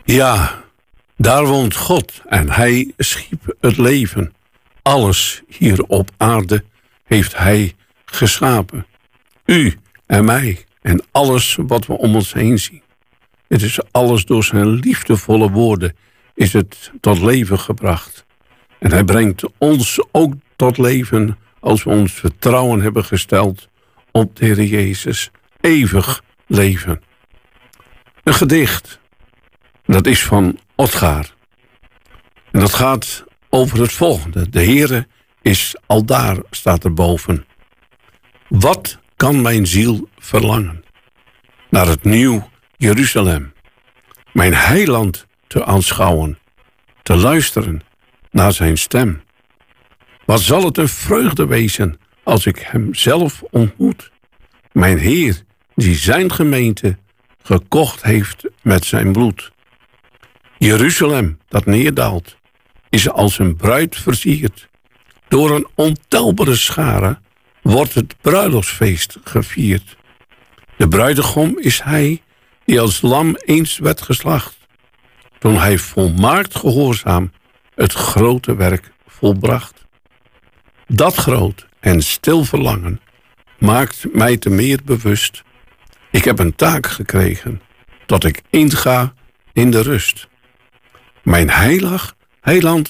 Ja, daar woont God en hij schiep het leven. Alles hier op aarde heeft hij geschapen. U en mij en alles wat we om ons heen zien. Het is alles door zijn liefdevolle woorden is het tot leven gebracht. En hij brengt ons ook tot leven als we ons vertrouwen hebben gesteld op de Heer Jezus. Eeuwig leven. Een gedicht. Dat is van Otgaar. En dat gaat over het volgende. De Heere is aldaar, staat erboven. Wat kan mijn ziel verlangen? Naar het nieuw Jeruzalem. Mijn heiland te aanschouwen. Te luisteren naar zijn stem. Wat zal het een vreugde wezen als ik hem zelf ontmoet? Mijn Heer die zijn gemeente gekocht heeft met zijn bloed. Jeruzalem dat neerdaalt is als een bruid versierd. Door een ontelbare schare wordt het bruiloftsfeest gevierd. De bruidegom is hij die als lam eens werd geslacht. Toen hij volmaakt gehoorzaam het grote werk volbracht. Dat groot en stil verlangen maakt mij te meer bewust. Ik heb een taak gekregen, dat ik inga in de rust. Mijn heiland